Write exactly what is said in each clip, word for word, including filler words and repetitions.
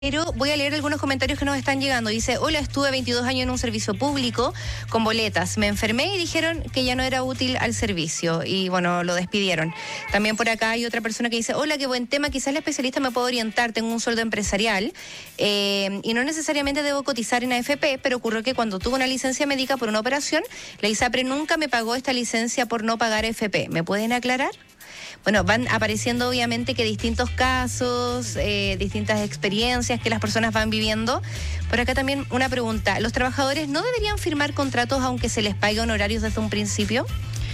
Pero voy a leer algunos comentarios que nos están llegando. Dice, hola, estuve veintidós años en un servicio público con boletas. Me enfermé y dijeron que ya no era útil al servicio. Y bueno, lo despidieron. También por acá hay otra persona que dice, hola, qué buen tema. Quizás la especialista me pueda orientar. Tengo un sueldo empresarial eh, y no necesariamente debo cotizar en A F P, pero ocurrió que cuando tuve una licencia médica por una operación, la ISAPRE nunca me pagó esta licencia por no pagar A F P. ¿Me pueden aclarar? Bueno, van apareciendo obviamente que distintos casos, eh, distintas experiencias que las personas van viviendo. Por acá también una pregunta. ¿Los trabajadores no deberían firmar contratos aunque se les pague honorarios desde un principio?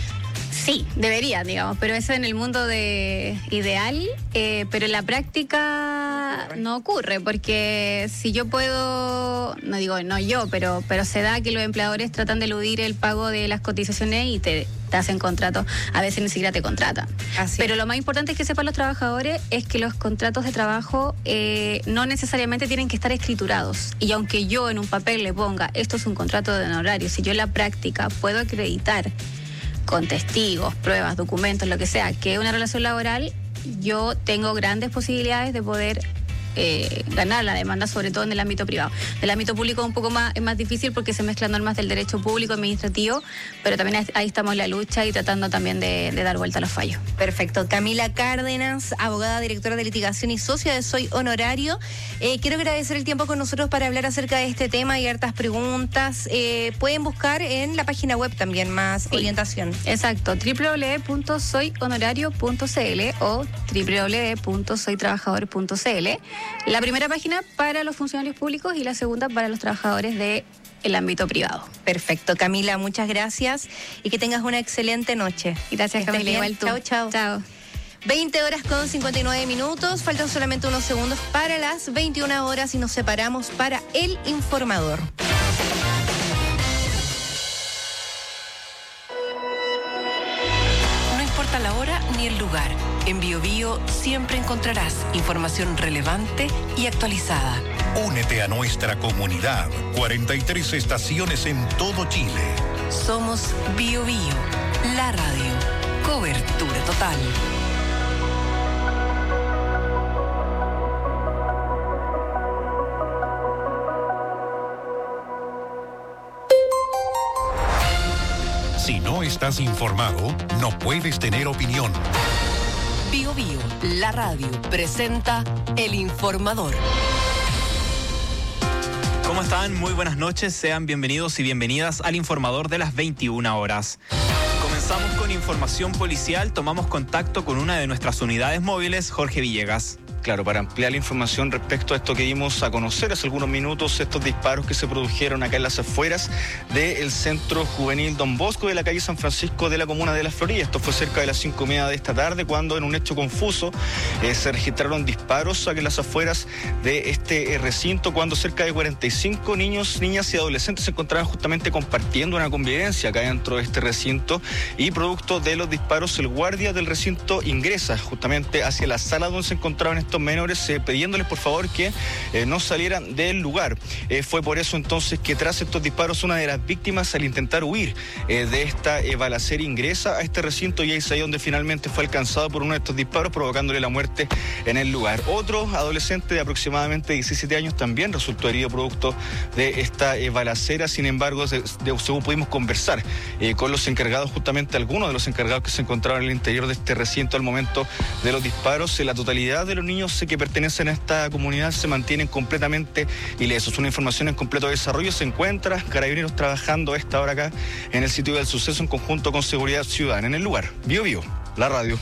Sí, deberían, digamos, pero eso en el mundo de ideal, eh, pero en la práctica no ocurre, porque si yo puedo, no digo no yo, pero pero se da que los empleadores tratan de eludir el pago de las cotizaciones y te, te hacen contratos, a veces ni siquiera te contratan. Así. Pero lo más importante es que sepan los trabajadores es que los contratos de trabajo eh, no necesariamente tienen que estar escriturados, y aunque yo en un papel le ponga, esto es un contrato de honorario, si yo en la práctica puedo acreditar con testigos, pruebas, documentos, lo que sea, que es una relación laboral, yo tengo grandes posibilidades de poder eh, ganar la demanda, sobre todo en el ámbito privado. En el ámbito público es un poco más, es más difícil porque se mezclan normas del derecho público administrativo, pero también ahí estamos en la lucha y tratando también de, de dar vuelta a los fallos. Perfecto. Camila Cárdenas, abogada, directora de litigación y socia de Soy Honorario. Eh, quiero agradecer el tiempo con nosotros para hablar acerca de este tema y hartas preguntas. Eh, pueden buscar en la página web también más sí. orientación. Exacto, doble u doble u doble u punto soy honorario punto c l o doble u doble u doble u punto soy trabajador punto c l. La primera página para los funcionarios públicos y la segunda para los trabajadores de el ámbito privado. Perfecto, Camila, muchas gracias y que tengas una excelente noche. Gracias, Camila, igual tú. Chao, chao. Chao. veinte horas con cincuenta y nueve minutos, faltan solamente unos segundos para las veintiuna horas y nos separamos para El Informador. No importa la hora ni el lugar, en Bio Bio siempre encontrarás información relevante y actualizada. Únete a nuestra comunidad. cuarenta y tres estaciones en todo Chile. Somos Bio Bio, la radio. Cobertura total. Si no estás informado, no puedes tener opinión. Bio Bio, la radio, presenta El Informador. ¿Cómo están? Muy buenas noches, sean bienvenidos y bienvenidas al Informador de las veintiuna horas. Comenzamos con información policial, tomamos contacto con una de nuestras unidades móviles, Jorge Villegas. Claro, para ampliar la información respecto a esto que dimos a conocer hace algunos minutos, estos disparos que se produjeron acá en las afueras del Centro Juvenil Don Bosco de la calle San Francisco de la comuna de La Florida. Esto fue cerca de las cinco y media de esta tarde, cuando en un hecho confuso eh, se registraron disparos aquí en las afueras de este eh, recinto, cuando cerca de cuarenta y cinco niños, niñas y adolescentes se encontraban justamente compartiendo una convivencia acá dentro de este recinto, y producto de los disparos el guardia del recinto ingresa justamente hacia la sala donde se encontraban estos menores, eh, pidiéndoles por favor que eh, no salieran del lugar. Eh, fue por eso entonces que tras estos disparos una de las víctimas, al intentar huir eh, de esta eh, balacera, ingresa a este recinto, y es ahí donde finalmente fue alcanzado por uno de estos disparos, provocándole la muerte en el lugar. Otro adolescente de aproximadamente diecisiete años también resultó herido producto de esta eh, balacera. Sin embargo, de, de, según pudimos conversar eh, con los encargados, justamente algunos de los encargados que se encontraban en el interior de este recinto al momento de los disparos, eh, la totalidad de los niños que pertenecen a esta comunidad se mantienen completamente ilesos. Una información en completo desarrollo. Se encuentra Carabineros trabajando a esta hora acá en el sitio del suceso en conjunto con Seguridad Ciudadana en el lugar. Bio Bio, la radio.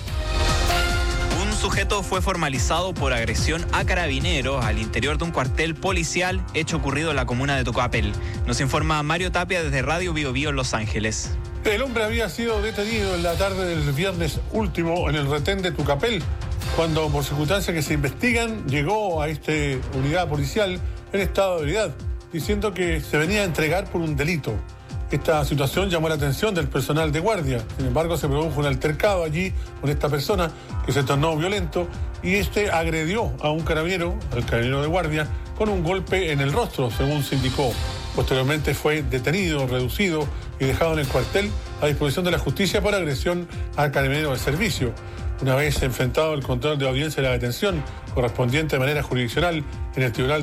Un sujeto fue formalizado por agresión a carabineros al interior de un cuartel policial, hecho ocurrido en la comuna de Tocopapel. Nos informa Mario Tapia desde Radio Bio Bio en Los Ángeles. El hombre había sido detenido en la tarde del viernes último en el retén de Tucapel, cuando por circunstancias que se investigan llegó a esta unidad policial en estado de ebriedad, diciendo que se venía a entregar por un delito. Esta situación llamó la atención del personal de guardia. Sin embargo, se produjo un altercado allí con esta persona que se tornó violento, y este agredió a un carabinero, al carabinero de guardia, con un golpe en el rostro, según se indicó. Posteriormente fue detenido, reducido y dejado en el cuartel a disposición de la justicia por agresión al carabinero de servicio. Una vez enfrentado el control de audiencia de la detención correspondiente de manera jurisdiccional en el Tribunal